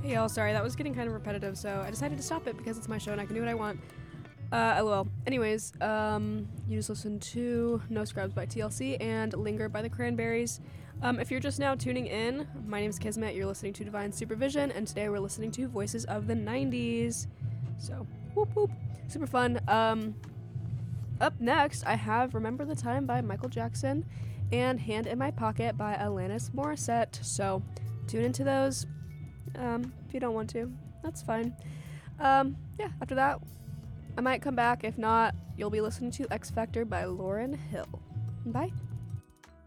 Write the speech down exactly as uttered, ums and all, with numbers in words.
Hey y'all, sorry, that was getting kind of repetitive, so I decided to stop it because it's my show and I can do what I want. Uh, lol. Anyways, um, you just listened to No Scrubs by T L C and Linger by the Cranberries. Um, if you're just now tuning in, my name is Kismet, you're listening to Divine Supervision, and today we're listening to Voices of the nineties. So, whoop whoop. Super fun. Um, up next, I have Remember the Time by Michael Jackson and Hand in My Pocket by Alanis Morissette. So, tune into those. Um, if you don't want to, that's fine. Um, yeah, after that, I might come back. If not, you'll be listening to X Factor by Lauryn Hill. Bye.